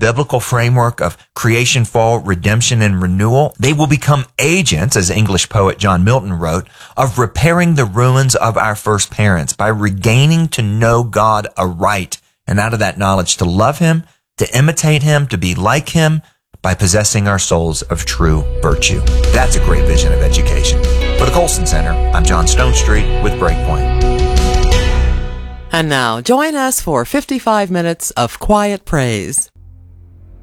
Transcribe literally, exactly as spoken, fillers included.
biblical framework of creation, fall, redemption, and renewal, they will become agents, as English poet John Milton wrote, of repairing the ruins of our first parents by regaining to know God aright, and out of that knowledge to love Him, to imitate Him, to be like Him, by possessing our souls of true virtue. That's a great vision of education. For the Colson Center, I'm John Stonestreet with Breakpoint. And now, join us for fifty-five minutes of quiet praise.